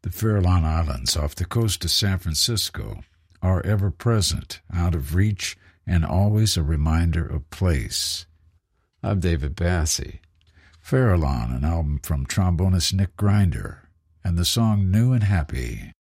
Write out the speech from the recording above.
The Farallon Islands off the coast of San Francisco are ever present, out of reach, and always a reminder of place. I'm David Bassie. Farallon, an album from trombonist Nick Grinder, and the song New and Happy.